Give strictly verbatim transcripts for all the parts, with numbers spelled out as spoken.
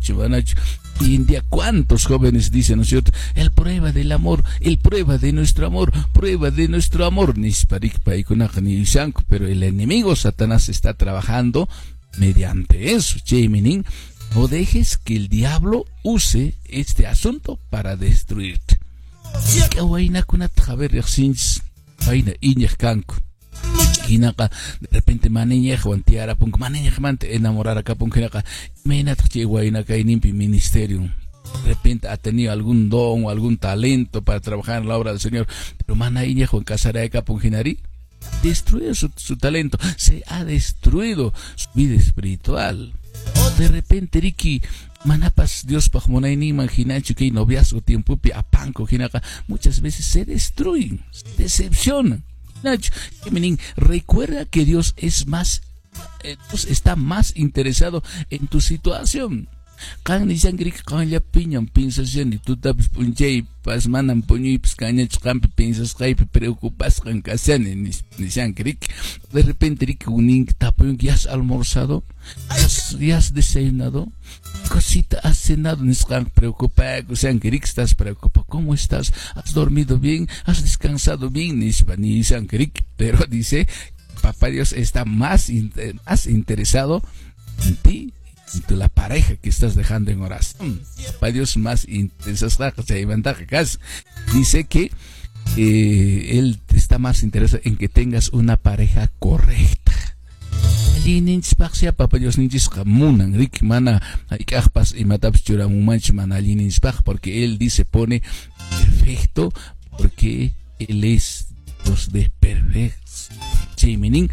Manachu, Manachu. Y en día, ¿cuántos jóvenes dicen, ¿no es cierto? El prueba del amor, el prueba de nuestro amor, prueba de nuestro amor. Pero el enemigo Satanás está trabajando mediante eso, Cheminin. No dejes que el diablo use este asunto para destruirte. De repente maneja guantiara punk maneja mante enamorar acá punk acá menat che guayna acá en ministerio. De repente ha tenido algún don o algún talento para trabajar en la obra del Señor, pero manaiña Juan Casara acá punginari destruye su, su talento, se ha destruido su vida espiritual. De repente Ricky manapas Dios pajmonaini imaginacho que noviazgo tiempo pi apanco jinaka muchas veces se destruyen, se decepcionan. Recuerda que Dios es más, Dios está más interesado en tu situación. Kan ni sangri kan ya piñan piensas ya ni tú tapes punjay pas manan puñi pues caña chkampi piensas que preocupas kan casan ni ni sangri. De repente Rick uning tapun ya has almorzado, ya has desayunado, cosita has cenado ni skan preocupa, sangri estás preocupado, ¿cómo estás? ¿Has dormido bien? ¿Has descansado bien? Ni ni sangri, pero dice Papá Dios está más más interesado en ti, la pareja que estás dejando en oración. Papá Dios más interesado dice que eh, Él está más interesado en que tengas una pareja correcta. Papá Dios ninchis kamunan rik mana ikajpas y mataps churamumanch mana ninchpaj, porque Él dice pone perfecto, porque Él es Dios de perfectos. Tienes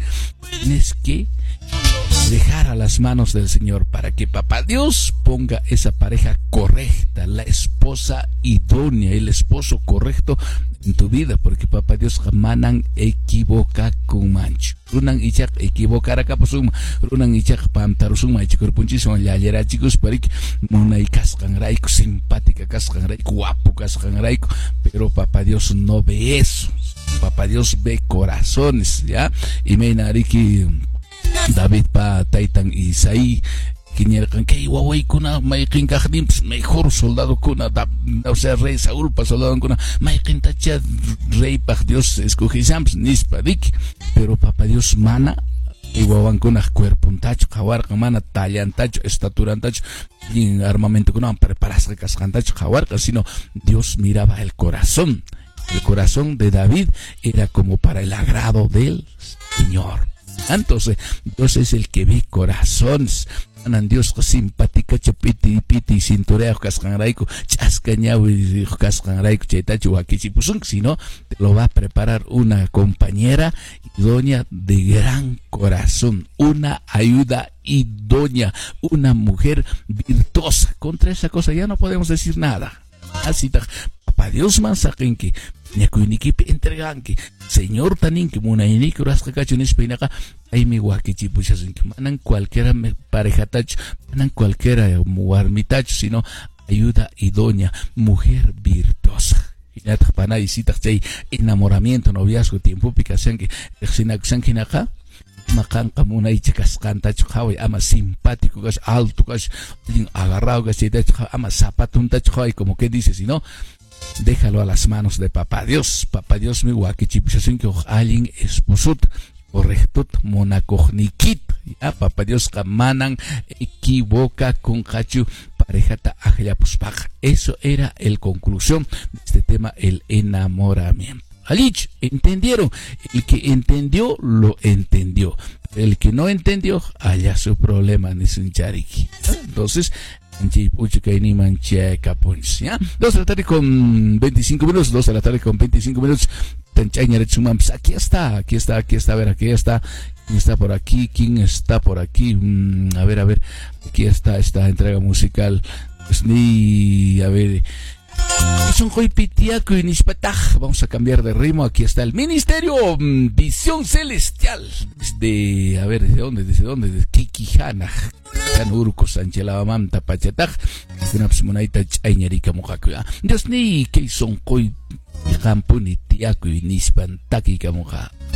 que dejar a las manos del Señor para que Papá Dios ponga esa pareja correcta, la esposa idónea, el esposo correcto en tu vida, porque Papá Dios manan equivoca con mancho. Runan ichak equivocar acá pasuma, runan ichak pamtarusuma ichikurpunchison ya ayer chicos parik mona y cascangraico simpática cascangraico guapo cascangraico, pero Papá Dios no ve eso. Papá Dios ve corazones, ¿ya? Y me nariki David pa Taitan Isaí Quiñercan que Huawei kuna Maikin Kajdim mejor soldado kuna, o sea, rey Saúl pa soldado kuna Maikin tacha rey pa Dios escoge Sams nispadik, pero Papá Dios mana igual con cuerpo un tacho, jaguar mana tallan tacho, estatura tacho, y armamento con prepararse cascan tacho, jaguar, sino Dios miraba el corazón. El corazón de David era como para el agrado del Señor. Entonces, Dios es el que ve corazones. Anan Dios simpática chapiti piti cintureo cascangraico chascañao y cascangraico chetacho wakichipusung, sino te lo va a preparar una compañera idónea de gran corazón, una ayuda idónea, una mujer virtuosa. Contra esa cosa ya no podemos decir nada. Así está. Papá Dios mansaquen que ñakuinikipi entregan que Señor tanin que munainiki urasqa kachunis pinaka ay mi wakichipuchasun que manan cualquiera pareja tacho, manan cualquiera muarmitacho, sino ayuda idónea, mujer virtuosa. Y nata pana y citas chay enamoramiento, noviazgo, tiempo picasan que xinaxan kinaka makan kamuna y chicas canta chujaway ama simpático gas alto gas agarrado gas ama zapatun tachujaway, como que dice, si no déjalo a las manos de Papá Dios. Papá Dios mi guaquichipuchasun que alguien esposut correctut monacognikit, ya Papá Dios kamanan equivoca con hachu parejata ajeyapuspaj. Eso era el conclusión de este tema, el enamoramiento. Alich, ¿entendieron? El que entendió, lo entendió. El que no entendió, allá su problema, ni su chariki. Entonces, dos de la tarde con veinticinco minutos, dos de la tarde con veinticinco minutos. Aquí está, aquí está, aquí está, a ver, aquí está. ¿Quién está por aquí? ¿Quién está por aquí? Mm, a ver, a ver, aquí está esta entrega musical. Pues ni, a ver. Vamos a cambiar de ritmo. Aquí está el Ministerio Visión Celestial. Desde, a ver, ¿desde dónde? ¿Desde dónde? Desde Kikijana. Urco Sanchelaba Mamta Pachataj. Monaita Chañerica Mojacuya. Dios ni que son coy. Campo ni tiaco y nispantaki camoja.